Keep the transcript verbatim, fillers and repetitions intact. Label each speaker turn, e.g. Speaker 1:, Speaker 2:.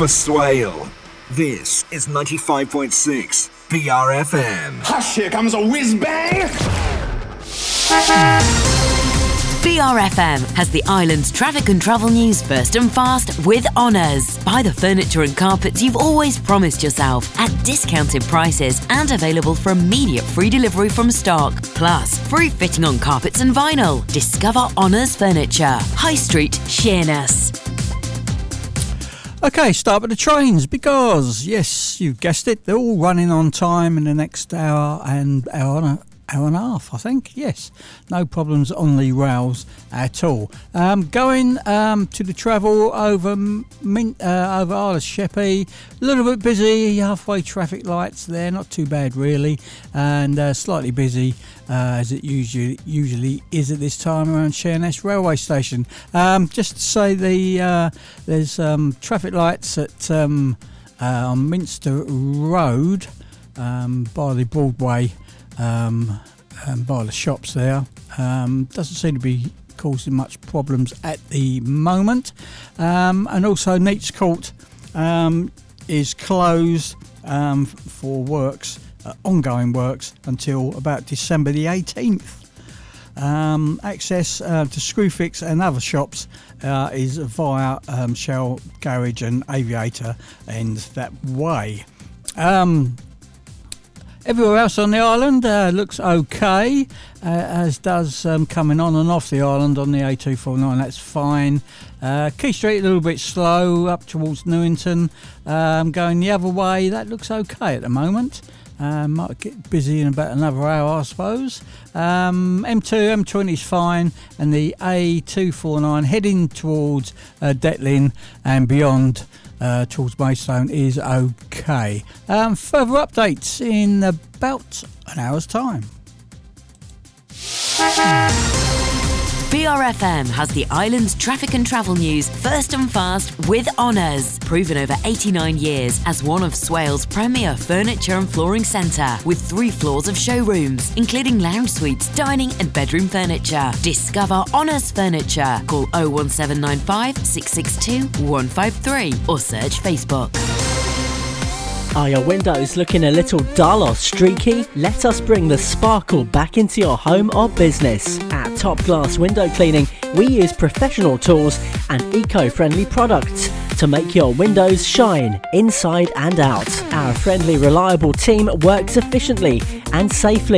Speaker 1: for Swale. This is ninety-five point six B R F M.
Speaker 2: Hush, here comes a whiz bang!
Speaker 3: B R F M has the island's traffic and travel news first and fast with Honours. Buy the furniture and carpets you've always promised yourself at discounted prices and available for immediate free delivery from stock. Plus, free fitting on carpets and vinyl. Discover Honours Furniture. High Street, Sheerness.
Speaker 4: Okay, start with the trains because, yes, you guessed it, they're all running on time in the next hour and hour and a hour and a half, I think. Yes, no problems on the rails at all. Um, going um, to the travel over Min- uh, over Isle of Sheppey, a little bit busy, halfway traffic lights there, not too bad really, and uh, slightly busy uh, as it usually usually is at this time around Sheerness railway station. Um, just to say the uh, there's um, traffic lights at um, uh, on Minster Road um, by the Broadway. Um, and by the shops there. Um, doesn't seem to be causing much problems at the moment. Um, and also Neats Court um, is closed um, for works, uh, ongoing works, until about December the eighteenth. Um, access uh, to Screwfix and other shops uh, is via um, Shell Garage and Aviator and that way. Um, Everywhere else on the island uh, looks okay, uh, as does um, coming on and off the island on the A two forty-nine, that's fine. Uh, Quay Street a little bit slow up towards Newington, um, going the other way, that looks okay at the moment. Uh, might get busy in about another hour, I suppose. Um, M two, M twenty is fine, and the A two forty-nine heading towards uh, Detlin and beyond uh, towards Maidstone is okay. Um, further updates in about an hour's time.
Speaker 3: B R F M has the island's traffic and travel news first and fast with Honours. Proven over eighty-nine years as one of Swale's premier furniture and flooring centre, with three floors of showrooms, including lounge suites, dining and bedroom furniture. Discover Honours Furniture. Call oh one seven nine five, six six two, one five three or search Facebook.
Speaker 5: Are your windows looking a little dull or streaky? Let us bring the sparkle back into your home or business. At Top Glass Window Cleaning, we use professional tools and eco-friendly products to make your windows shine inside and out. Our friendly, reliable team works efficiently and safely